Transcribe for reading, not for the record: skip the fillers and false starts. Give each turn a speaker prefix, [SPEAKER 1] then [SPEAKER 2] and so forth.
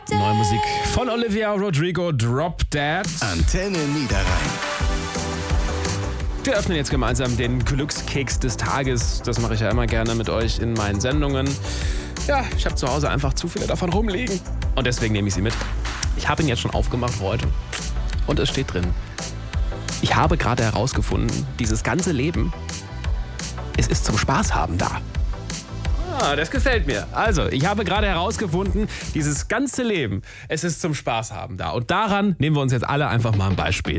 [SPEAKER 1] Neue Musik von Olivia Rodrigo, Drop Dead.
[SPEAKER 2] Antenne Niederrhein.
[SPEAKER 1] Wir öffnen jetzt gemeinsam den Glückskeks des Tages. Das mache ich ja immer gerne mit euch in meinen Sendungen. Ja, ich habe zu Hause einfach zu viele davon rumliegen. Und deswegen nehme ich sie mit. Ich habe ihn jetzt schon aufgemacht heute. Und es steht drin: Ich habe gerade herausgefunden, dieses ganze Leben, es ist zum Spaß haben da. Ah, das gefällt mir. Also, ich habe gerade herausgefunden, dieses ganze Leben, es ist zum Spaß haben da. Und daran nehmen wir uns jetzt alle einfach mal ein Beispiel.